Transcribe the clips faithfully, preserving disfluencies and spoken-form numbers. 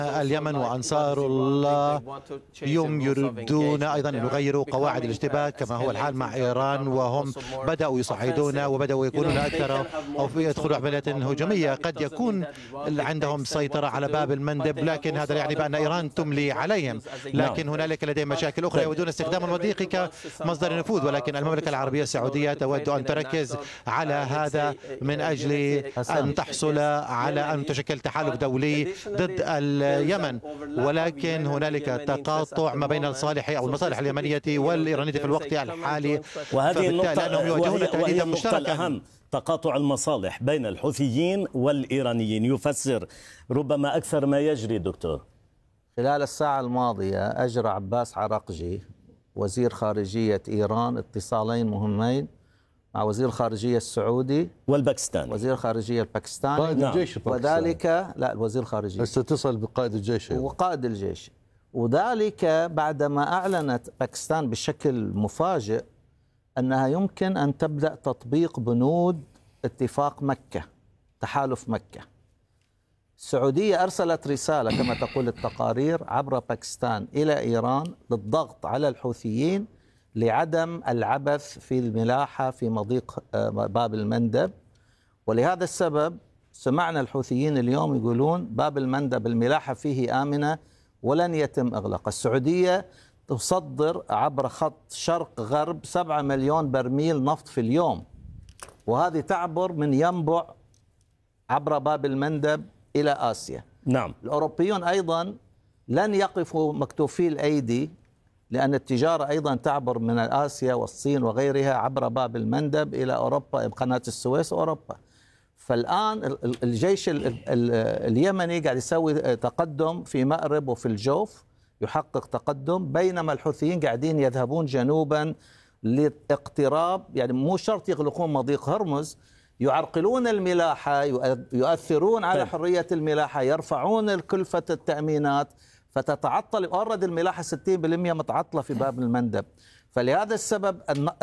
اليمن وأنصار الله يوم يريدون أيضا أن يغيروا قواعد الاشتباك كما هو الحال مع إيران، وهم بدأوا يصعدون وبدأوا يكونون أكثر أو يدخلوا عمليات هجومية. قد يكون عندهم سيطرة على باب المندب، لكن هذا يعني بأن إيران تملي عليهم، لكن هنالك لديهم مشاكل أخرى يودون استخدام المضيق كمصدر نفوذ. ولكن المملكة العربية السعودية تود أن تركز على هذا من أجل أن تحصل على أن تشكل تحالف دولي ضد اليمن، ولكن هنالك تقاطع ما بين الصالح أو المصالح اليمنية والإيرانية في الوقت الحالي، وهذه النقطة يواجهون تهديدا مشتركا. الأهم تقاطع المصالح بين الحوثيين والإيرانيين يفسر ربما أكثر ما يجري. دكتور، خلال الساعة الماضية أجرى عباس عراقجي وزير خارجية إيران اتصالين مهمين مع وزير الخارجية السعودي والباكستاني، وزير الخارجية الباكستاني، قائد الجيش الباكستاني. وذلك لا الوزير الخارجية استتصل بقائد الجيش وقائد الجيش، وذلك بعدما أعلنت باكستان بشكل مفاجئ أنها يمكن أن تبدأ تطبيق بنود اتفاق مكة، تحالف مكة. السعودية أرسلت رسالة كما تقول التقارير عبر باكستان إلى إيران للضغط على الحوثيين لعدم العبث في الملاحة في مضيق باب المندب. ولهذا السبب سمعنا الحوثيين اليوم يقولون باب المندب الملاحة فيه آمنة ولن يتم إغلاق. السعودية تصدر عبر خط شرق غرب سبعة مليون برميل نفط في اليوم، وهذه تعبر من ينبع عبر باب المندب إلى آسيا. نعم. الأوروبيون أيضا لن يقفوا مكتوفي الأيدي، لأن التجارة أيضا تعبر من آسيا والصين وغيرها عبر باب المندب إلى أوروبا، قناة السويس وأوروبا. فالآن الجيش اليمني قاعد يسوي تقدم في مأرب وفي الجوف، يحقق تقدم، بينما الحوثيين قاعدين يذهبون جنوبا لاقتراب، يعني مو شرط يغلقون مضيق هرمز، يعرقلون الملاحة، يؤثرون على حرية الملاحة، يرفعون كلفة التأمينات، فتتعطل. أورد الملاحة ستين بالمئة متعطلة في باب المندب. فلهذا السبب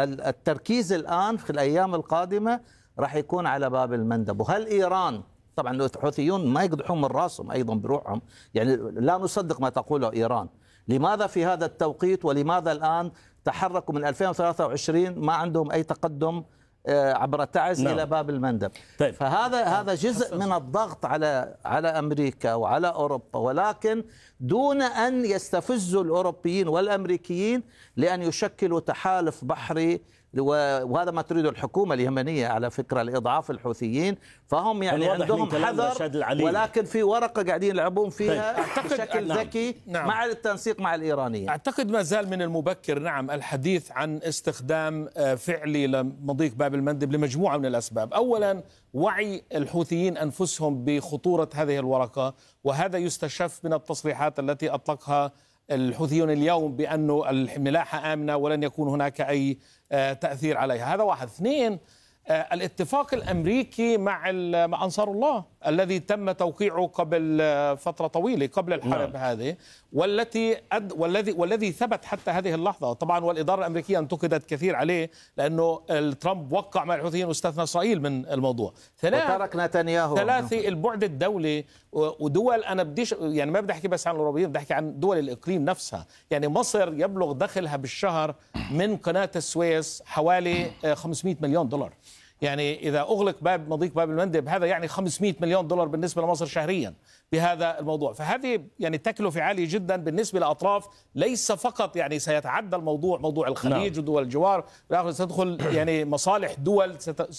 التركيز الآن في الأيام القادمة راح يكون على باب المندب. وهل إيران، طبعا الحوثيون ما يقدحون من راسهم أيضا بروحهم، يعني لا نصدق ما تقوله إيران. لماذا في هذا التوقيت ولماذا الآن تحركوا من ألفين وثلاثة وعشرين ما عندهم أي تقدم عبر تعز نعم. إلى باب المندب. طيب. فهذا هذا جزء من الضغط على على أمريكا وعلى أوروبا، ولكن دون أن يستفزوا الأوروبيين والأمريكيين لأن يشكلوا تحالف بحري، وهذا ما تريده الحكومة اليمنية على فكرة لإضعاف الحوثيين. فهم يعني عندهم حذر، ولكن في ورقة قاعدين يلعبون فيها بشكل ذكي نعم. مع التنسيق مع الإيرانيين. أعتقد ما زال من المبكر نعم الحديث عن استخدام فعلي لمضيق باب المندب لمجموعة من الأسباب. أولا وعي الحوثيين أنفسهم بخطورة هذه الورقة، وهذا يستشف من التصريحات التي أطلقها الحوثيون اليوم بأنه الملاحة آمنة ولن يكون هناك أي تأثير عليها. هذا واحد. اثنين، الاتفاق الأمريكي مع مع أنصار الله الذي تم توقيعه قبل فترة طويلة قبل الحرب نعم. هذه والتي أد والذي والذي ثبت حتى هذه اللحظة طبعا، والإدارة الأمريكية انتقدت كثير عليه لأنه ترامب وقع مع الحوثيين واستثنى إسرائيل من الموضوع. ثلاث وترك نتنياهو. ثلاثة، البعد الدولي ودول، أنا بديش يعني ما بدي أحكي بس عن الأوروبيين، بدي أحكي عن دول الإقليم نفسها. يعني مصر يبلغ دخلها بالشهر من قناة السويس حوالي خمسمئة مليون دولار. يعني إذا أغلق باب مضيق باب المندب هذا يعني خمسمئة مليون دولار بالنسبة لمصر شهريا بهذا الموضوع. فهذه يعني تكلفة عالية جدا بالنسبة لأطراف، ليس فقط يعني سيتعدى الموضوع موضوع الخليج نعم. ودول الجوار، ستدخل يعني مصالح دول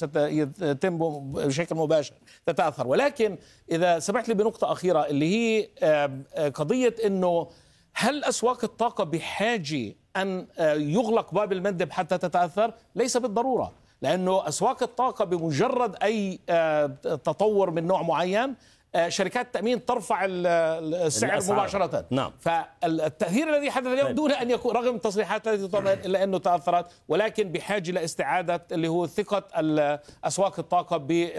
ستتم بشكل مباشر تتأثر. ولكن إذا سمحت لي بنقطة أخيرة اللي هي قضية أنه هل أسواق الطاقة بحاجة أن يغلق باب المندب حتى تتأثر؟ ليس بالضرورة، لأنه أسواق الطاقة بمجرد أي تطور من نوع معين شركات التأمين ترفع السعر الأسعار. مباشرة نعم. فالتأثير الذي حدث اليوم دون أن يكون رغم التصريحات التي تطمئن إلا أنه تأثرت، ولكن بحاجة لاستعادة اللي هو ثقة أسواق الطاقة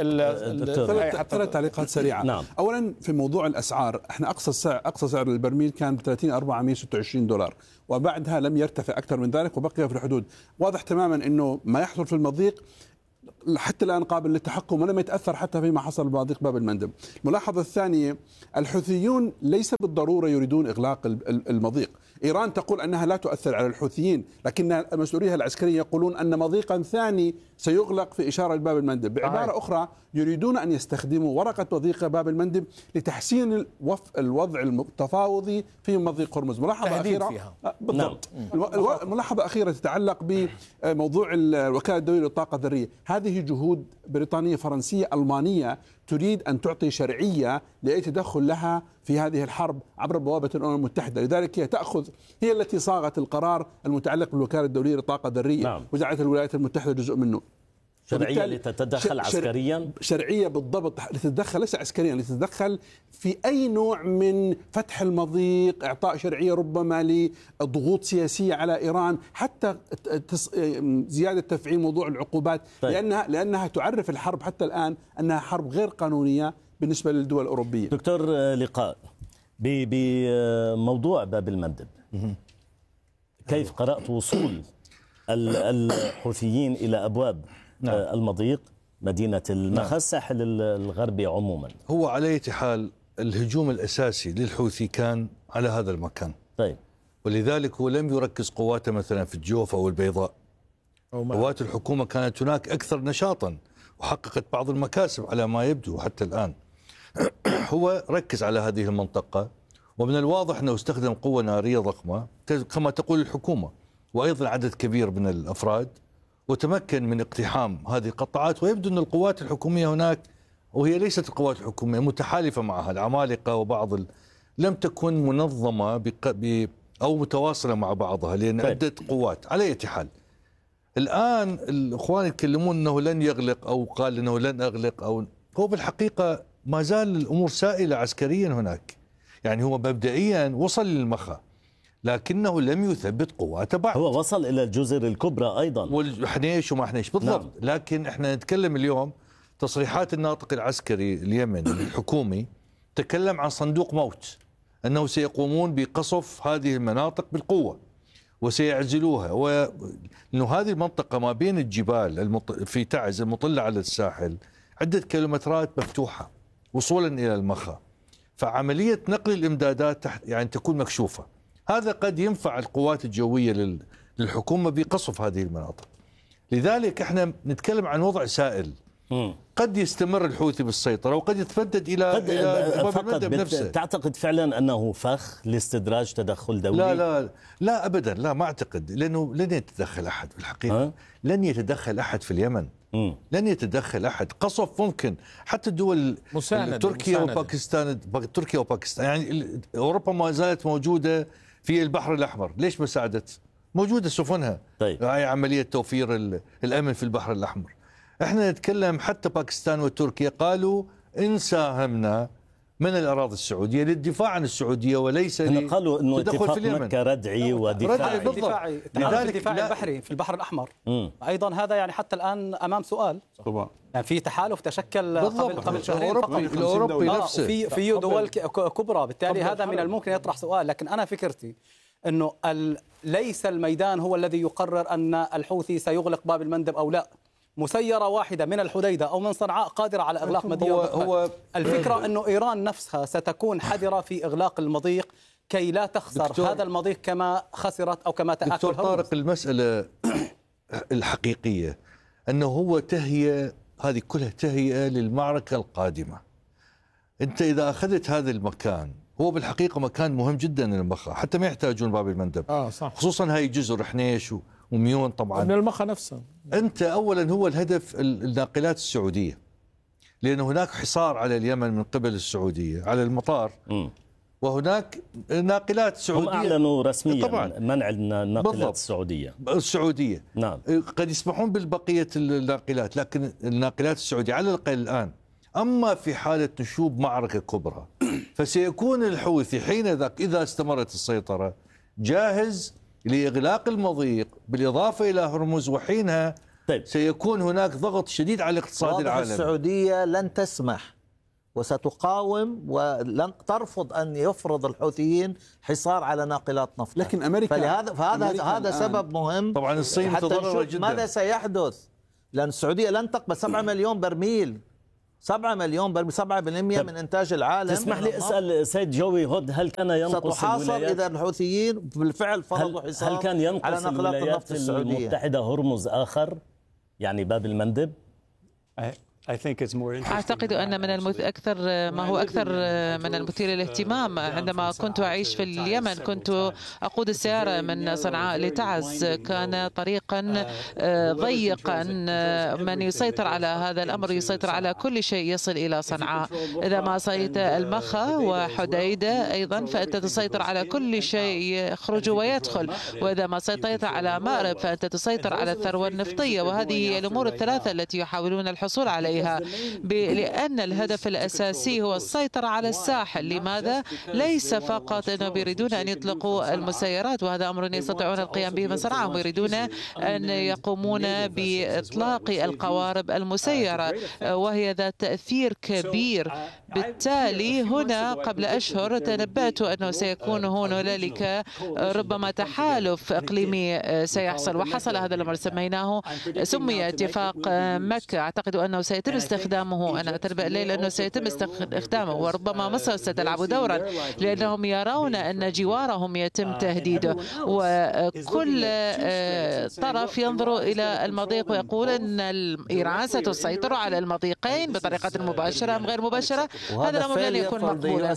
بال ثلاث تعليقات سريعة نعم. أولا في موضوع الأسعار، احنا أقصى سعر أقصى سعر البرميل كان ثلاثين أربعمئة وستة وعشرين دولار، وبعدها لم يرتفع أكثر من ذلك وبقي في الحدود. واضح تماما أنه ما يحصل في المضيق حتى الآن قابل للتحكم ولم يتأثر حتى فيما حصل بمضيق باب المندب. الملاحظة الثانية، الحوثيون ليس بالضرورة يريدون إغلاق المضيق. إيران تقول أنها لا تؤثر على الحوثيين، لكن مسؤوليها العسكريين يقولون أن مضيقا ثاني سيغلق في إشارة لباب المندب. بعبارة أخرى يريدون أن يستخدموا ورقة مضيق باب المندب لتحسين الوضع التفاوضي في مضيق هرمز. ملاحظة أخيرة فيها. بالضبط. نعم. ملاحظة أخيرة تتعلق بموضوع الوكالة الدولية للطاقة الذرية. هذه جهود بريطانية فرنسية ألمانية تريد أن تعطي شرعية لأي تدخل لها في هذه الحرب عبر بوابة الأمم المتحدة. لذلك هي تأخذ هي التي صاغت القرار المتعلق بالوكالة الدولية للطاقة الذرية. نعم. وجعلت الولايات المتحدة جزء منه. شرعية لتتدخل عسكريا؟ شرعية بالضبط، لتتدخل ليس عسكريا، لتتدخل في أي نوع من فتح المضيق، إعطاء شرعية ربما لضغوط سياسية على إيران، حتى زيادة تفعيل موضوع العقوبات. طيب. لأنها لأنها تعرف الحرب حتى الآن أنها حرب غير قانونية بالنسبة للدول الأوروبية. دكتور لقاء، بموضوع باب المندب كيف قرأت وصول الحوثيين إلى أبواب نعم. المضيق مدينة المخا الساحل الغربي عموما؟ هو على أي حال الهجوم الأساسي للحوثي كان على هذا المكان. طيب. ولذلك هو لم يركز قواته مثلا في الجوف أو البيضاء. قوات الحكومة كانت هناك أكثر نشاطا وحققت بعض المكاسب على ما يبدو حتى الآن. هو ركز على هذه المنطقة، ومن الواضح أنه استخدم قوة نارية ضخمة كما تقول الحكومة، وأيضا عدد كبير من الأفراد، وتمكن من اقتحام هذه القطاعات. ويبدو أن القوات الحكومية هناك، وهي ليست القوات الحكومية، متحالفة معها العمالقة وبعض ال... لم تكن منظمة بق... ب... أو متواصلة مع بعضها، لأن عدة قوات. على أي حال الآن الإخوان يتكلمون أنه لن يغلق أو قال أنه لن أغلق، أو هو بالحقيقة ما زال الأمور سائلة عسكريا هناك. يعني هو مبدئيا وصل للمخا لكنه لم يثبت قواته بعد. هو وصل إلى الجزر الكبرى أيضا والحنيش وما حنيش بالضبط. نعم. لكن احنا نتكلم اليوم تصريحات الناطق العسكري اليمني الحكومي تكلم عن صندوق موت، أنه سيقومون بقصف هذه المناطق بالقوة وسيعزلوها، وأنه هذه المنطقة ما بين الجبال المط... في تعز المطلة على الساحل عدة كيلومترات مفتوحة وصولا إلى المخا، فعملية نقل الإمدادات تحت يعني تكون مكشوفة. هذا قد ينفع القوات الجوية للحكومة بقصف هذه المناطق. لذلك احنا نتكلم عن وضع سائل، قد يستمر الحوثي بالسيطرة وقد يتمدد إلى قد إلى فقط بنفسه. تعتقد فعلا أنه فخ لاستدراج تدخل دولي؟ لا لا لا أبدا، لا ما أعتقد، لأنه لن يتدخل أحد في الحقيقة. أه؟ لن يتدخل أحد في اليمن. مم. لن يتدخل أحد. قصف ممكن حتى الدول تركيا وباكستان، تركيا وباكستان يعني أوروبا ما زالت موجودة في البحر الأحمر، ليش ما ساعدت؟ موجودة سفنها. طيب. هاي عملية توفير الأمن في البحر الأحمر. احنا نتكلم حتى باكستان وتركيا قالوا إن ساهمنا من الأراضي السعودية للدفاع عن السعودية وليس قالوا إنه اتفاق مكة ردعي ودفاعي. دفاعي لذلك الدفاع البحري في البحر الأحمر مم. أيضا هذا يعني حتى الآن أمام سؤال طبعا. يعني في تحالف تشكل قبل قبل شهرين فقط الأوروبي نفسه في في دول كبرى، بالتالي هذا من الممكن يطرح سؤال. لكن أنا فكرتي أنه ليس الميدان هو الذي يقرر أن الحوثي سيغلق باب المندب أو لا. مسيرة واحدة من الحديدة أو من صنعاء قادرة على إغلاق مضيق. هو, هو الفكرة أنه إيران نفسها ستكون حذرة في إغلاق المضيق كي لا تخسر هذا المضيق كما خسرت أو كما تأكل. دكتور طارق، المسألة الحقيقية أنه هو تهيئة، هذه كلها تهيئة للمعركة القادمة. أنت إذا أخذت هذا المكان، هو بالحقيقة مكان مهم جدا للمخا، حتى ما يحتاجون باب المندب. آه صح. خصوصا هاي جزر حنيش وميون طبعا من المخا نفسه. أنت أولا هو الهدف الناقلات السعودية، لأن هناك حصار على اليمن من قبل السعودية على المطار. م. وهناك ناقلات سعودية. هم أعلنوا رسميا طبعا منع الناقلات السعودية السعودية نعم. قد يسمحون بالبقية الناقلات، لكن الناقلات السعودية على الأقل الآن. أما في حالة نشوب معركة كبرى فسيكون الحوثي حين ذاك إذا استمرت السيطرة جاهز لإغلاق المضيق بالإضافة إلى هرمز، وحينها طيب. سيكون هناك ضغط شديد على الاقتصاد العالمي. السعودية لن تسمح وستقاوم ولن ترفض أن يفرض الحوثيين حصار على ناقلات نفط. لكن أمريكا فلهذا فهذا هذا سبب مهم. طبعا الصين متضررة جدا. ماذا سيحدث لأن السعودية لن تقبل سبعة مليون برميل، سبعة مليون برميل، سبعة بالمئة من إنتاج العالم. تسمح لي أسأل سيد جوي هود، هل كان ينقص ستحاصر الولايات إذا الحوثيين بالفعل فرضوا حصار هل كان ينقص الولايات المتحدة هرمز آخر، يعني باب المندب؟ أعتقد أن من المث... أكثر ما هو أكثر من المثير للاهتمام، عندما كنت أعيش في اليمن كنت أقود السيارة من صنعاء لتعز، كان طريقا ضيقا، من يسيطر على هذا الأمر يسيطر على كل شيء يصل إلى صنعاء. إذا ما صيت المخا وحديدة أيضا فأنت تسيطر على كل شيء يخرج ويدخل، وإذا ما سيطرت على مأرب فأنت تسيطر على الثروة النفطية، وهذه هي الأمور الثلاثة التي يحاولون الحصول عليها، لأن الهدف الأساسي هو السيطرة على الساحل. لماذا؟ ليس فقط أنهم يريدون أن يطلقوا المسيرات، وهذا أمر يستطيعون القيام به من صنعاء، هم يريدون أن يقومون بإطلاق القوارب المسيرة وهي ذات تأثير كبير. بالتالي هنا قبل أشهر تنبأت أنه سيكون هنالك ربما تحالف إقليمي سيحصل، وحصل هذا الأمر، سميناه سمي اتفاق مكة. أعتقد أنه سيتم استخدامه، أنا أتنبأ الليل أنه سيتم استخدامه، وربما مصر ستلعب دورا لأنهم يرون أن جوارهم يتم تهديده، وكل طرف ينظر إلى المضيق ويقول أن إيران ستسيطر على المضيقين بطريقة مباشرة أم غير مباشرة. هذا الأمر لن يكون مقبولا.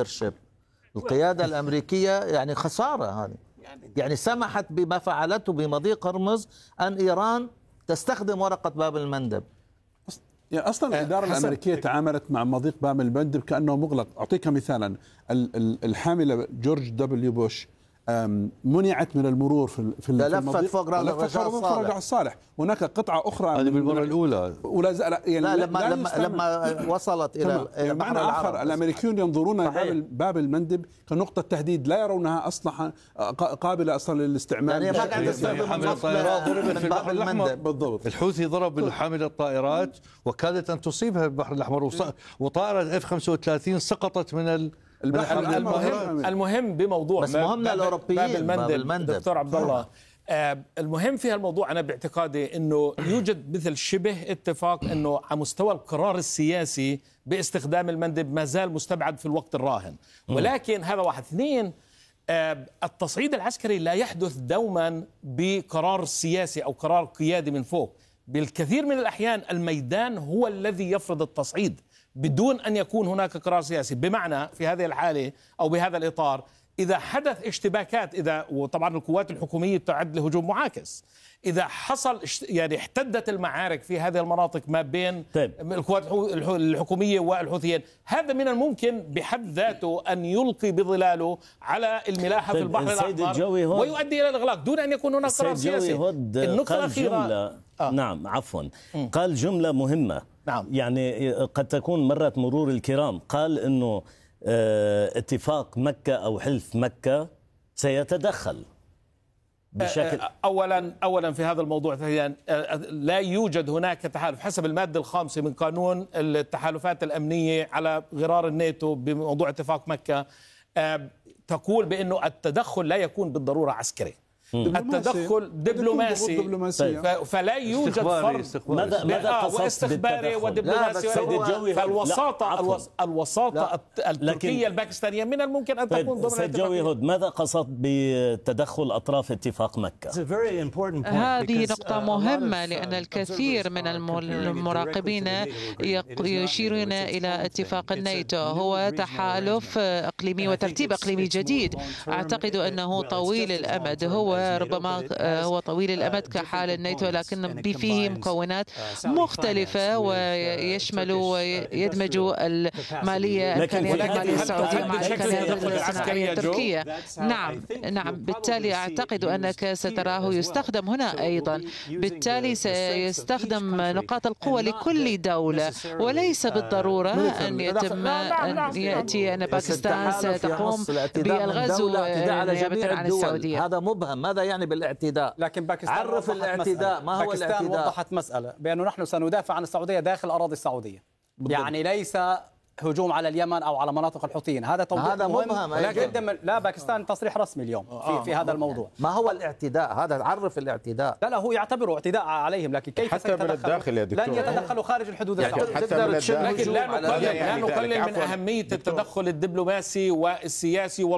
القيادة الأمريكية يعني خسارة هذه، يعني سمحت بما فعلته بمضيق هرمز أن إيران تستخدم ورقة باب المندب. يعني أصلا الإدارة الأمريكية تعاملت مع مضيق باب المندب كأنه مغلق. أعطيك مثالا، الحاملة جورج دبليو بوش منعت من المرور في في لفت فوق رجع الصالح. هناك قطعة أخرى هذه بالمرة الأولى ولا زال يعني لا لما لا لما, لما وصلت إلى البحر الأحمر. الأمريكيون ينظرون باب باب المندب كنقطة تهديد، لا يرونها أصلا قابلة أصلا للاستعمال. يعني ما قاعد يستخدم حامل الطائرات ضربت في البحر الأحمر بالضبط. الحوثي ضرب الحامل الطائرات وكادت أن تصيبها في البحر الأحمر، وطائرة إف خمسة وثلاثين سقطت من ال المهم المهم بموضوع بس مهمنا الأوروبيين باب المندب دكتور عبد الله. آه المهم في هالموضوع أنا باعتقادي أنه يوجد مثل شبه اتفاق أنه على مستوى القرار السياسي باستخدام المندب ما زال مستبعد في الوقت الراهن، ولكن هذا واحد. اثنين، آه التصعيد العسكري لا يحدث دوما بقرار سياسي أو قرار قيادي من فوق. بالكثير من الأحيان الميدان هو الذي يفرض التصعيد بدون أن يكون هناك قرار سياسي. بمعنى في هذه الحالة أو بهذا الإطار، إذا حدث اشتباكات، إذا وطبعا القوات الحكومية تعد لهجوم معاكس، إذا حصل يعني احتدت المعارك في هذه المناطق ما بين طيب. القوات الحكومية والحوثيين، هذا من الممكن بحد ذاته أن يلقي بظلاله على الملاحة طيب. في البحر الأحمر ويؤدي إلى الإغلاق دون أن يكون هناك قرار سياسي. النقطة الأخيرة آه. نعم عفوا م. قال جملة مهمة، نعم. يعني قد تكون مرت مرور الكرام، قال إنه اه اتفاق مكة أو حلف مكة سيتدخل بشكل اولا اولا في هذا الموضوع لا يوجد هناك تحالف حسب الماده الخامسه من قانون التحالفات الامنيه على غرار الناتو بموضوع اتفاق مكه، تقول بانه التدخل لا يكون بالضروره عسكري، التدخل دبلوماسي, دبلوماسي. فلا يوجد فرق ماذا ماذا واستخباري ودبلوماسي. فالوساطة الوساطة التركية الباكستانية من الممكن أن تكون ضمن سيد جوي هود، ماذا قصد بتدخل أطراف اتفاق مكة؟ هذه نقطة مهمة، لأن الكثير من المراقبين يشيرون إلى اتفاق الناتو هو تحالف إقليمي وترتيب إقليمي جديد. أعتقد أنه طويل الأمد، هو ربما هو طويل الأمد كحال الناتو، لكن فيه مكونات مختلفة ويشمل ويدمج المالية الإمكانيات المالية السعودية مع الإمكانيات الصناعية التركية. نعم نعم بالتالي أعتقد أنك ستراه يستخدم هنا أيضا. بالتالي سيستخدم نقاط القوة لكل دولة، وليس بالضرورة أن يتم أن يأتي أن باكستان ستقوم بالغزو نيابة عن السعودية. هذا مبهم، ماذا يعني بالاعتداء؟ لكن باكستان عرف الاعتداء، ما هو باكستان الاعتداء؟ وضحت مسألة بأنه نحن سندافع عن السعودية داخل الأراضي السعودية، يعني ليس هجوم على اليمن او على مناطق الحوثيين. هذا توضيح هذا مهم مبهم جدا. لا، باكستان تصريح رسمي اليوم في في هذا الموضوع. ما هو الاعتداء؟ هذا عرف الاعتداء. لا لا، هو يعتبره اعتداء عليهم، لكن كيف حتى من الداخل يا دكتور. لن يتدخلوا خارج الحدود يعني السعودية. حتى من الداخل. لكن لا نقلل, لا نقلل من عفواً. أهمية التدخل الدبلوماسي والسياسي